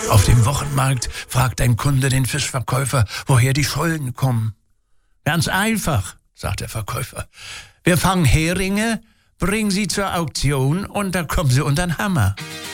Auf dem Wochenmarkt fragt ein Kunde den Fischverkäufer, woher die Schollen kommen. Ganz einfach, sagt der Verkäufer. Wir fangen Heringe, bringen sie zur Auktion und da kommen sie unter den Hammer.